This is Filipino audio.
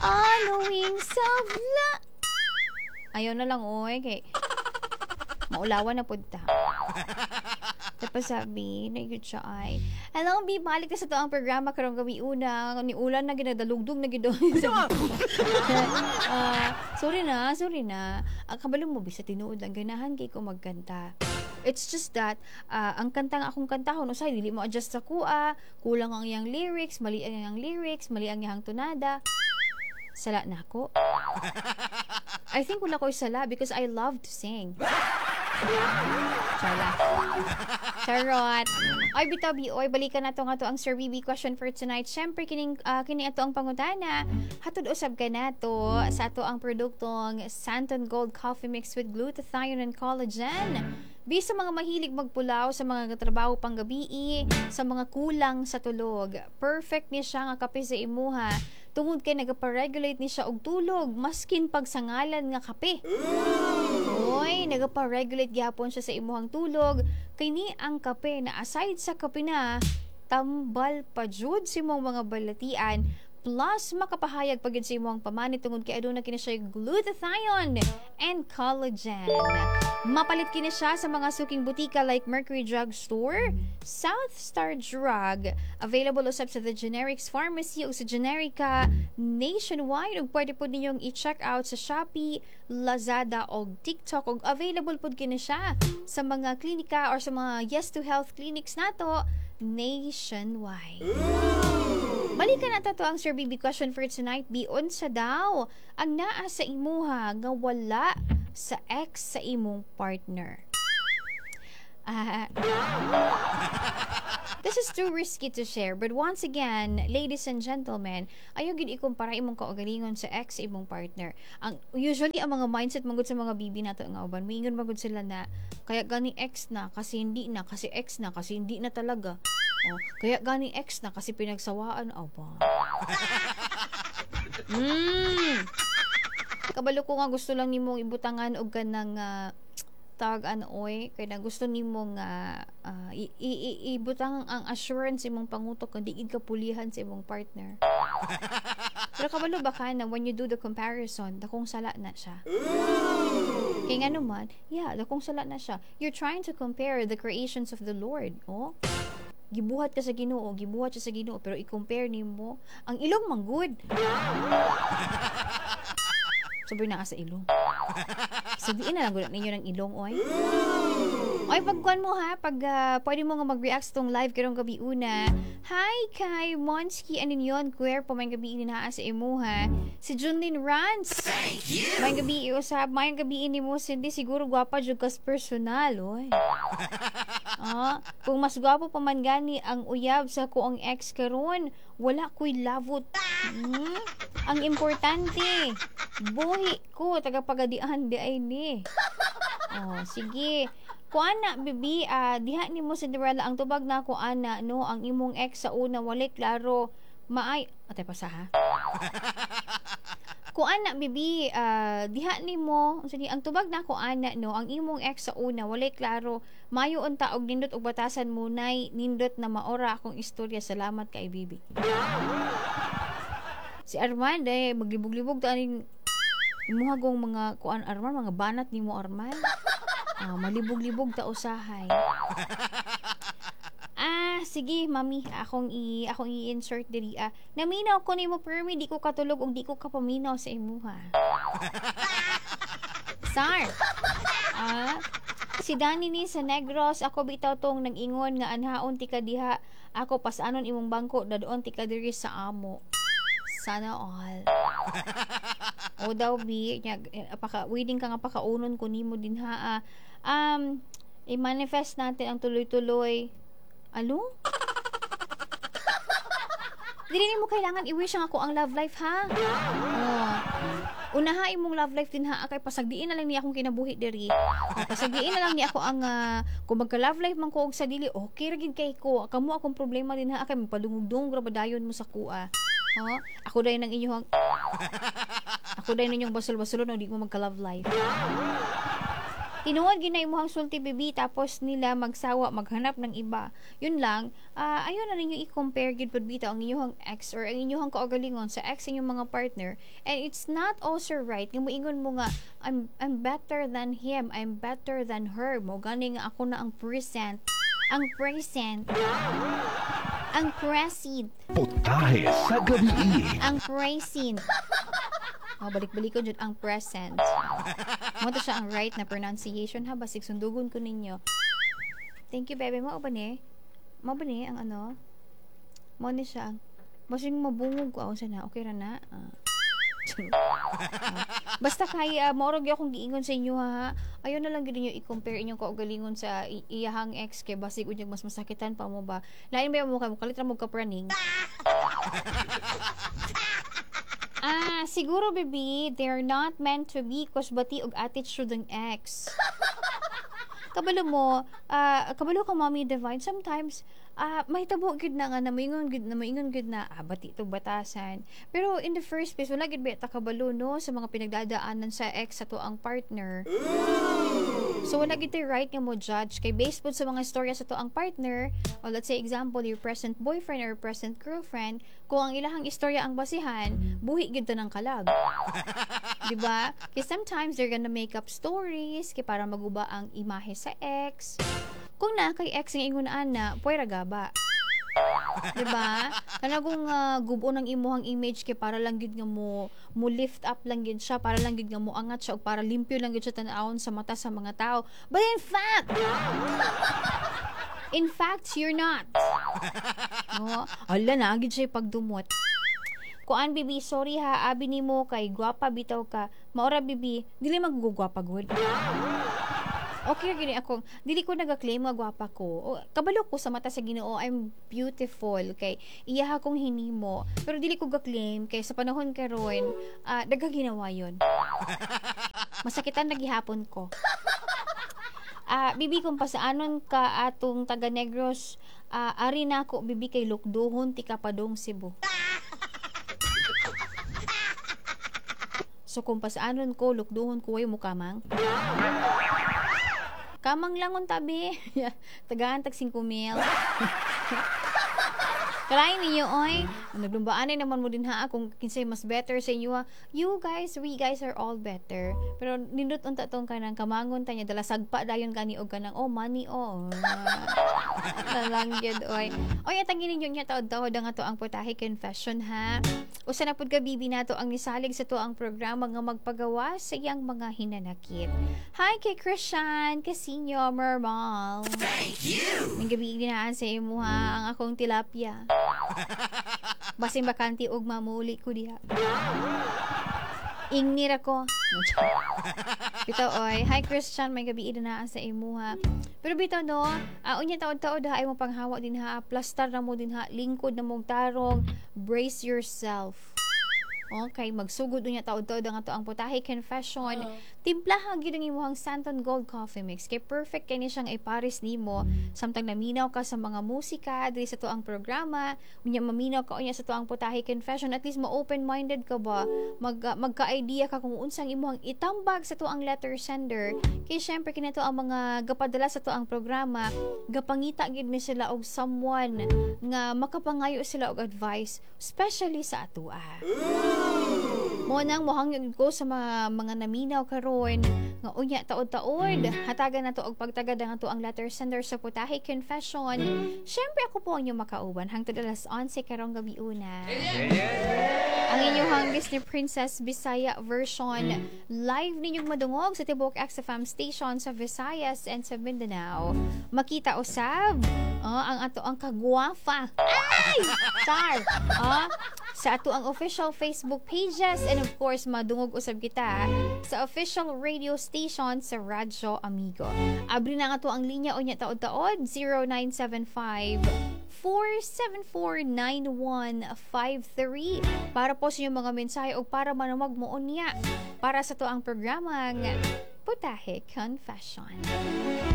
All wings of love. Ayaw na lang, oy. Kay maulawan na punta. Tapos sabi, na yun siya ay, hello, B, balik na sa to ang programa karong gabi una. Ni ulan na ginadalugdog na gidon. Sorry na. Ang kabalo mo, bisa tinuod ang ganahan kay ko magkanta. It's just that, ang kanta nga akong kantahon, usay, dili mo adjust sa kuha, kulang ang iyang lyrics, mali ang iyang lyrics, mali ang iyang tunada. Sala na ako. I think wala ko sala because I love to sing. Charot. Oy, bitabi, oy, balikan na to nga to ang Sir BB question for tonight. Siyempre, kini ato ang pangutana. Hatod usab ka na to sa ato ang produktong Santon Gold Coffee Mix with glutathione and collagen. Bisa mga mahilig magpulaw sa mga trabaho pang gabi, sa mga kulang sa tulog. Perfect ni siya nga kape sa imuha. Tungod kay nagaparegulate ni siya og tulog, maskin pagsangalan nga kape. Oy, nagaparegulate gyapon siya sa imuhang tulog. Kay ni ang kape na aside sa kape na, tambal pa jud si mong mga balatian. Plus, makapahayag pagid sa imong pamanit tungod kay aduna kini siya glutathione and collagen. Mapalit kini siya sa mga suking butika like Mercury Drug Store, South Star Drug, available usab sa The Generics Pharmacy o sa Generica nationwide, ug pwede po ninyong i-check out sa Shopee, Lazada o TikTok, ug available po kini siya sa mga klinika or sa mga Yes to Health clinics nato nationwide. Balikan na to ang Sir BB question for tonight. Biyon sa daw ang naa sa imuha nga wala sa ex sa imong partner. This is too risky to share, but once again, ladies and gentlemen, ayaw gid ikumpara imong kaugalingon sa ex sa imong partner. Usually ang mga mindset magud sa mga bibi nato nga uban, moingon magud sila na kaya gani ex na kasi hindi na, kasi ex na kasi hindi na talaga. Oh, kaya gani ex na kasi pinagsawaan aba. Kabalo ko nga gusto lang nimong ibutangan og kanang oy kay na gusto nimong ibutang ang assurance imong pangutok kung di ka pulihan sa imong partner. Pero kabalo ba ka na when you do the comparison, dakong sala na siya. Kaya nga naman, dakong sala na siya. You're trying to compare the creations of the Lord. Oh, gibuhat ka sa Ginoo, gibuhat siya sa Ginoo, pero i-compare nimo ang ilong manggod. Sabi na ka sa ilong. Sabihin na lang gud ninyo ng ilong, oy. Oy, pagkuan mo ha, pag pwede mo nga mag-react tong live karong gabi una. Hi kay Monsky anin yon, queer pa may gabi ini naa sa imo ha. Si Junlin Rans. Thank you. May gabi usab, may gabi ini mo hindi siguro gwapa jud kas personal, oy. Kung mas gwapo pa man gani ang uyab sa ko ang ex karon, wala ko'y lavot. Ang importante, buhi ko tagapagadian di ay ni. Sige. Kuana bibi, diha nimo Cinderella ang tubag na kuana no ang imong ex sa una walay klaro maay. Atay pa sa ha. Kuana bibi, diha nimo ang tubag na kuana no ang imong ex sa una walay klaro mayo unta og nindot og batasan mo nay nindot na maora akong istorya. Salamat kay bibi. Si Arman maglibog-libog ta aning imuha gong mga kuan Arman, mga banat nimo Arman. Malibog-libog ta usahay. Sige, mami, akong i-insert diri. Naminaw ko nimo permi, di ko katulog ug di ko kapaminaw sa imuha. Sar. Si Danny ni sa Negros, ako bitaw tong nag-ingon nga anhaon ti ka diha. Ako pasanon imong bangko dadoon ti ka diri sa amo. Sana all. O daw bi, wedding ka nga pakaunon ko nimo din ha. I-manifest natin ang tuloy-tuloy. Alo? Dili mo kailangan i-wish ako ang love life ha. Unahain mong love life din ha, kay pasagdiin na lang niya akong kinabuhi diri. Pasagdiin na lang niya ako ang kung magka love life man ko og sa dili, okay ra gid kay ko. Kamo akong problema din ha, kay magpadungog-dungog ra badayon mo sa kuha. Ako dai nang inyong ako dai ninyong basol-basolon o di mo magka love life. tinuod ginay mo ang sulti bibi tapos nila magsawa maghanap ng iba. Yun lang, ayun na ninyo i-compare gid pud bitaw ang inyong ex or ang inyong kaugalingon sa ex inyong mga partner. And it's not also right nga moingon mo nga I'm better than him, I'm better than her. Mo gani nga ako na ang present. Ang present. Ang present. Putahe sa gabi. Ang present. Balik-balik ko dyan ang present. Mo to siya ang right na pronunciation ha. Basig sundugon ko ninyo. Thank you, bebe. Mao ba ni? Ang ano? Mao ni siya ang basig mabungog ko. Sana, okay ra na? Basta kay maurag akong giingon sa inyo ha. Ayaw na lang gid niyo i-compare inyong kaugalingon sa iyahang ex kay basig unyag mas masakitan pa mo ba. Lain ba mo kay kalit ra mo ka praning. Siguro baby, they're not meant to be cause bati og attitude ng ex. Kabalo mo, kabalo ka mommy divine sometimes may tabo gid na nga na maingon gid na bati to batasan. Pero in the first place wala gid ba ta kabalo no sa mga pinagdadaanan sa ex sa to ang partner. So wala gid right nga mo judge kay based po sa mga istorya sa to ang partner, or let's say example your present boyfriend or present girlfriend, kung ang ilahang istorya ang basihan, buhi gid ta ng kalag. Diba? Kay sometimes they're gonna make up stories kay para maguba ang imahe sa ex. Kung na kay ex nga ingon ana, puwera gaba. Diba? Kana kung gubo ng imuhang image kay para lang gid nga mo lift up lang gid siya, para lang gid nga mo angat siya o para limpyo lang gid siya tan-awon sa mata sa mga tao. But in fact, you're not. No? Ala na gid siya pagdumot. Kuan bibi, sorry ha, abi nimo kay gwapa bitaw ka. Maura bibi, dili maggugwapa gud. Okay gini ako, dili ko naga-claim nga gwapa ko. Kabalo ko sa mata sa Ginoo, I'm beautiful kay iya akong hinimo. Pero dili ko ga-claim kay sa panahon karon, daghang ginawa yon. Masakitan na gihapon ko. Bibi kung pasaanon ka atong taga Negros, ari na ako bibi kay lukduhon ti Kapadong Cebu. So kung pasaanon ko lukduhon ko way mukamang. Kamang langon tabi. Tagaan tag 5,000. Kalain niyo oy. Naglumbaan naman mo din ha kung kinsay mas better sa inyo ha. We guys are all better. Pero nindot unta tong kanang kamangon ta niya dala sagpa dayon gani og kanang money Nalangyad oy. Oy atangin ninyo nya taod-taod nga to ang putahe confession ha. Usa na pud ka bibi nato ang nisalig sa to ang programa nga magpagawa sa iyang mga hinanakit. Hi kay Christian, Casinyo, Mermal. Thank you. May gabi ginaan sa imo ha ang akong tilapia. Basing bakanti og mamuli ko diha. Ingnira ko. Bitaw oy, hi Christian, may gabi idinaan sa imo ha. Pero bitaw no, unya taod-taod ha ay mo panghawa din ha, plastar na mo din ha, lingkod na mo tarong, brace yourself. Okay, magsugod unya taod-taod nga to ang putahe confession. Timplahan gid ang imong Santon Gold Coffee Mix kay perfect kay ni siyang ipares nimo samtang naminaw ka sa mga musika diri sa to ang programa, unya maminaw ka unya sa to ang putahe confession, at least ma-open-minded ka ba, magka-idea ka kung unsang imong itambag sa to ang letter sender. Kay syempre kini to ang mga gapadala sa to ang programa, gapangita gid ni sila og someone nga makapangayo sila og advice, especially sa atoa. Mo nang mohangyo ko sa mga naminaw karon nga unya taod-taod hatagan nato og pagtagad nga to ang letter sender sa putahe confession. Syempre ako po ang inyong makauban hangtod alas 11 karong gabi una. Ang inyong Disney Princess Bisaya version live ninyong madungog sa Tibok XFM station sa Visayas and sa Mindanao. Makita usab ang ato ang kagwafa. Ay! Char! Sa ato ang official Facebook pages and of course madungog usab kita sa official radio station sa Radyo Amigo. Abri na nga to ang linya unya taod-taod 0975 4749153 para po sa inyong mga mensahe o para manamag mo unya para sa to ang programang Putahe Confession.